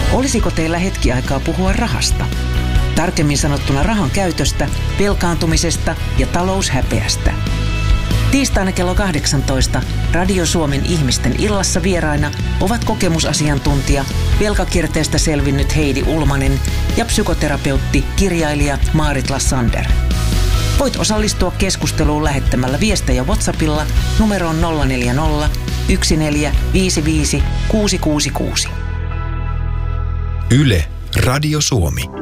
Olisiko teillä hetki aikaa puhua rahasta? Tarkemmin sanottuna rahan käytöstä, velkaantumisesta ja taloushäpeästä. Tiistaina kello 18 Radio Suomen ihmisten illassa vieraina ovat kokemusasiantuntija, velkakierteestä selvinnyt Heidi Ulmanen ja psykoterapeutti, kirjailija Maarit Lassander. Voit osallistua keskusteluun lähettämällä viestejä WhatsAppilla numeroon 040 1455 666. Yle, Radio Suomi.